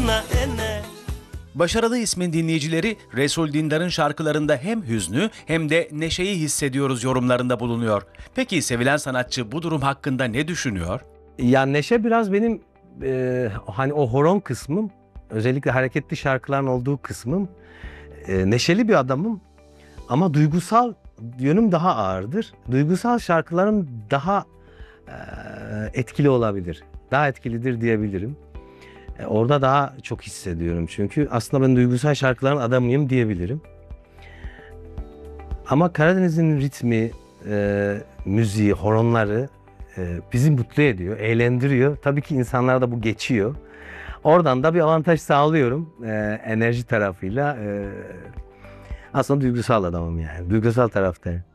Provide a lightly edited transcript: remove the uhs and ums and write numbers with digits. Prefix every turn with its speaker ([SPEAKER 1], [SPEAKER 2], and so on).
[SPEAKER 1] na ene.
[SPEAKER 2] Başarılı ismin dinleyicileri Resul Dindar'ın şarkılarında hem hüznü hem de neşeyi hissediyoruz yorumlarında bulunuyor. Peki sevilen sanatçı bu durum hakkında ne düşünüyor?
[SPEAKER 3] Ya neşe biraz benim hani o horon kısmım, özellikle hareketli şarkıların olduğu kısmım. Neşeli bir adamım ama duygusal yönüm daha ağırdır. Duygusal şarkılarım daha etkili olabilir. Daha etkilidir diyebilirim. Orada daha çok hissediyorum çünkü aslında ben duygusal şarkıların adamıyım diyebilirim. Ama Karadeniz'in ritmi, müziği, horonları bizi mutlu ediyor, eğlendiriyor. Tabii ki insanlarda bu geçiyor. Oradan da bir avantaj sağlıyorum enerji tarafıyla. Aslında duygusal adamım yani. Duygusal taraftayım.